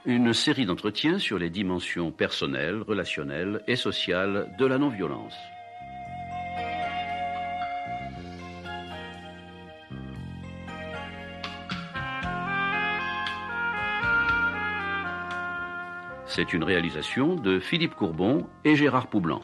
Une série d'entretiens sur les dimensions personnelles, relationnelles et sociales de la non-violence. C'est une réalisation de Philippe Courbon et Gérard Poublan.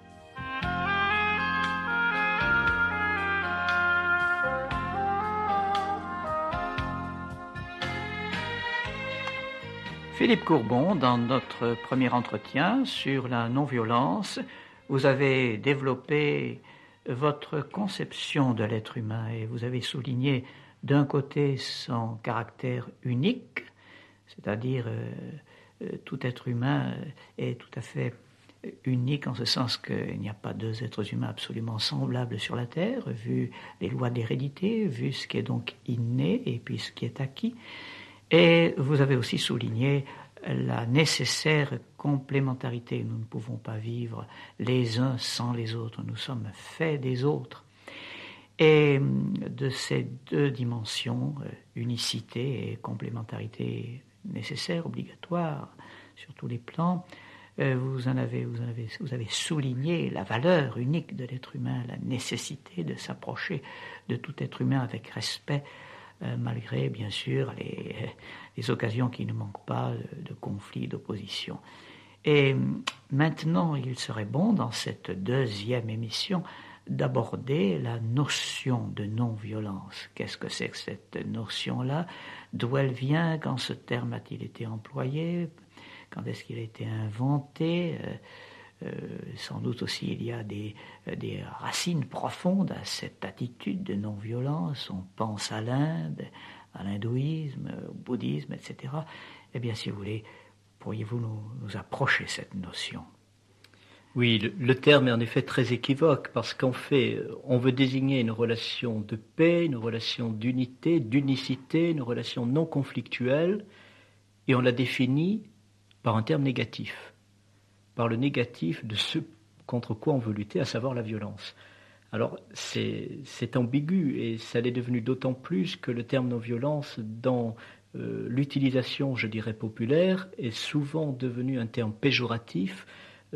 Philippe Courbon, dans notre premier entretien sur la non-violence, vous avez développé votre conception de l'être humain et vous avez souligné d'un côté son caractère unique, c'est-à-dire tout être humain est tout à fait unique en ce sens qu'il n'y a pas deux êtres humains absolument semblables sur la Terre, vu les lois d'hérédité, vu ce qui est donc inné et puis ce qui est acquis. Et vous avez aussi souligné la nécessaire complémentarité. Nous ne pouvons pas vivre les uns sans les autres. Nous sommes faits des autres. Et de ces deux dimensions, unicité et complémentarité nécessaire, obligatoire, sur tous les plans, vous avez souligné la valeur unique de l'être humain, la nécessité de s'approcher de tout être humain avec respect, malgré bien sûr les occasions qui ne manquent pas de conflits, d'opposition. Et maintenant, il serait bon, dans cette deuxième émission, d'aborder la notion de non-violence. Qu'est-ce que c'est que cette notion-là? D'où elle vient? Quand ce terme a-t-il été employé? Quand est-ce qu'il a été inventé? Sans doute aussi il y a des racines profondes à cette attitude de non-violence. On pense à l'Inde, à l'hindouisme, au bouddhisme, etc. Eh bien, si vous voulez, pourriez-vous nous approcher cette notion? Oui, le terme est en effet très équivoque parce qu'en fait, on veut désigner une relation de paix, une relation d'unité, d'unicité, une relation non conflictuelle, et on la définit par un terme négatif, par le négatif de ce contre quoi on veut lutter, à savoir la violence. Alors, c'est ambigu et ça l'est devenu d'autant plus que le terme non-violence, dans l'utilisation, je dirais, populaire, est souvent devenu un terme péjoratif,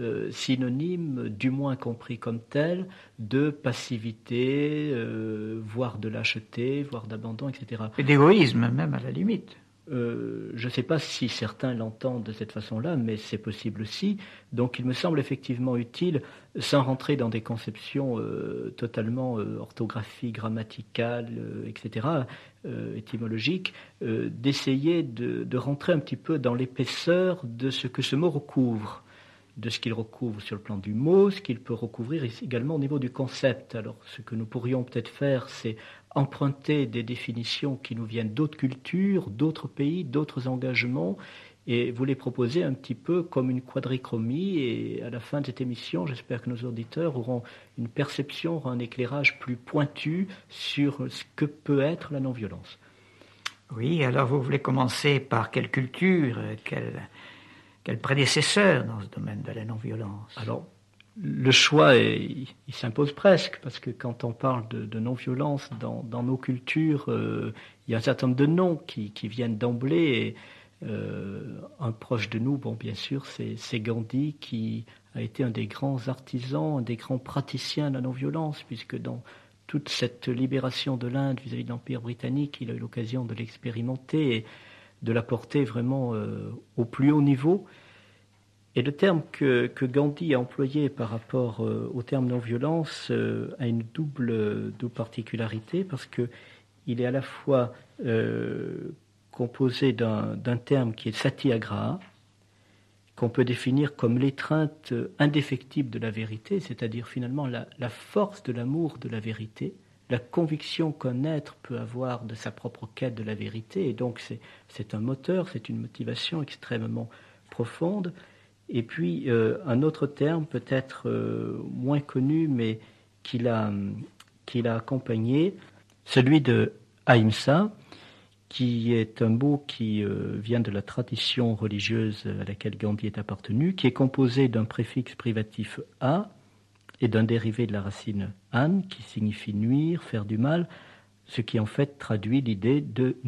synonyme, du moins compris comme tel, de passivité, voire de lâcheté, voire d'abandon, etc. Et d'égoïsme même, à la limite. Je ne sais pas si certains l'entendent de cette façon-là, mais c'est possible aussi. Donc il me semble effectivement utile, sans rentrer dans des conceptions totalement orthographiques, grammaticales, etc., étymologiques, d'essayer de rentrer un petit peu dans l'épaisseur de ce que ce mot recouvre, de ce qu'il recouvre sur le plan du mot, ce qu'il peut recouvrir également au niveau du concept. Alors ce que nous pourrions peut-être faire, c'est emprunter des définitions qui nous viennent d'autres cultures, d'autres pays, d'autres engagements, et vous les proposer un petit peu comme une quadrichromie. Et à la fin de cette émission, j'espère que nos auditeurs auront une perception, auront un éclairage plus pointu sur ce que peut être la non-violence. Oui, alors vous voulez commencer par quelle culture, quel prédécesseur dans ce domaine de la non-violence? Alors, le choix, il s'impose presque, parce que quand on parle de non-violence dans nos cultures, il y a un certain nombre de noms qui viennent d'emblée. Et, un proche de nous, bon, bien sûr, c'est Gandhi, qui a été un des grands artisans, un des grands praticiens de la non-violence, puisque dans toute cette libération de l'Inde vis-à-vis de l'Empire britannique, il a eu l'occasion de l'expérimenter et de la porter vraiment au plus haut niveau. Et le terme que Gandhi a employé par rapport au terme non-violence a une double particularité, parce qu'il est à la fois composé d'un terme qui est satyagraha, qu'on peut définir comme l'étreinte indéfectible de la vérité, c'est-à-dire finalement la force de l'amour de la vérité, la conviction qu'un être peut avoir de sa propre quête de la vérité, et donc c'est un moteur, c'est une motivation extrêmement profonde. Et puis un autre terme peut-être moins connu, mais qu'il a accompagné, celui de ahimsa, qui est un mot qui vient de la tradition religieuse à laquelle Gandhi est appartenu, qui est composé d'un préfixe privatif a et d'un dérivé de la racine an, qui signifie nuire, faire du mal, ce qui en fait traduit l'idée de